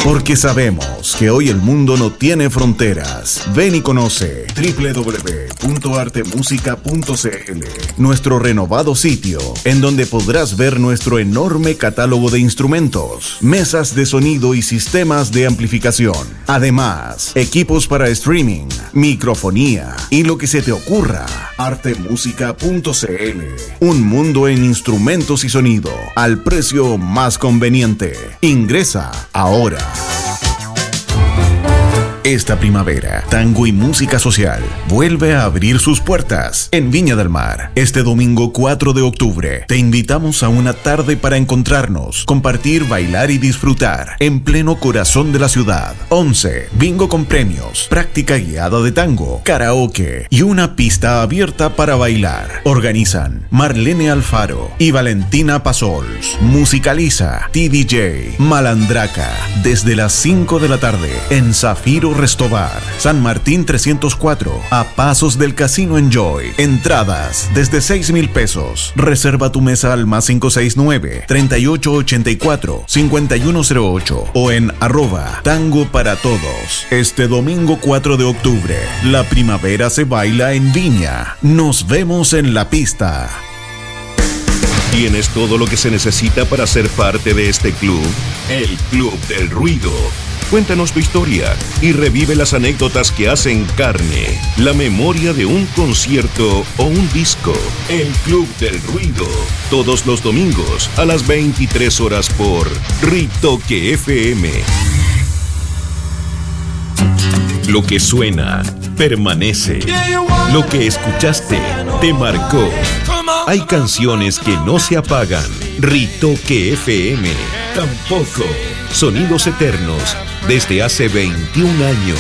Porque sabemos que hoy el mundo no tiene fronteras. Ven y conoce www.artemusica.cl, nuestro renovado sitio, en donde podrás ver nuestro enorme catálogo de instrumentos, mesas de sonido y sistemas de amplificación. Además, equipos para streaming, microfonía y lo que se te ocurra. Artemusica.cl, un mundo en instrumentos y sonido al precio más conveniente. Ingresa ahora. Esta primavera, Tango y Música Social vuelve a abrir sus puertas en Viña del Mar. Este domingo 4 de octubre, te invitamos a una tarde para encontrarnos, compartir, bailar y disfrutar en pleno corazón de la ciudad. 11, bingo con premios, práctica guiada de tango, karaoke y una pista abierta para bailar. Organizan Marlene Alfaro y Valentina Pasols. Musicaliza TDJ Malandraca desde las 5 de la tarde en Zafiro Restobar, San Martín 304, a pasos del Casino Enjoy. Entradas desde 6,000 pesos. Reserva tu mesa al más 569-3884-5108 o en @tango para todos. Este domingo 4 de octubre, la primavera se baila en Viña. Nos vemos en la pista. ¿Tienes todo lo que se necesita para ser parte de este club? El Club del Ruido. Cuéntanos tu historia y revive las anécdotas que hacen carne la memoria de un concierto o un disco. El Club del Ruido. Todos los domingos a las 23 horas por Ritoque FM. Lo que suena permanece. Lo que escuchaste te marcó. Hay canciones que no se apagan. Ritoque FM tampoco. Sonidos eternos desde hace 21 años.